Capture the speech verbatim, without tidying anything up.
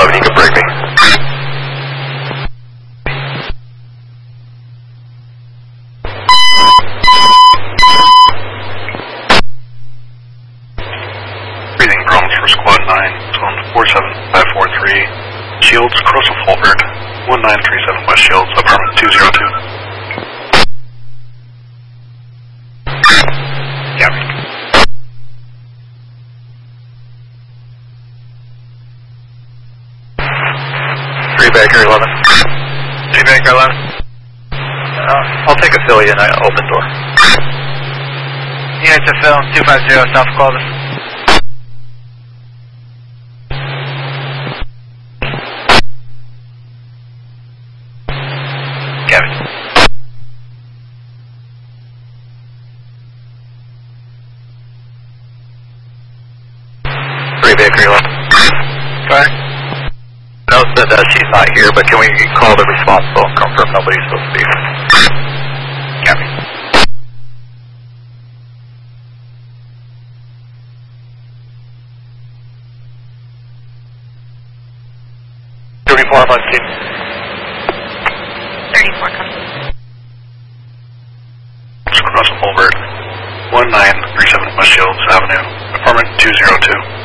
seven, you can break me. Breathing ground for squad nine, zone four seven five four three, Shields, Corrosive Fulbert, one nine three seven West Shields, apartment two zero two. Copy. Three Baker eleven. Three Baker eleven. Uh, I'll take a Philly and I open door. Yeah, it's a Phil, two five zero South Clovis. Copy. Three Baker eleven. Correct. Note that uh, she's not here, but can we call the responsible and confirm nobody's supposed to be here? Copy. thirty-four, I'm on scene. thirty-four comes. Corrosive Fulbert, one nine three seven West Shields Avenue, apartment two zero two.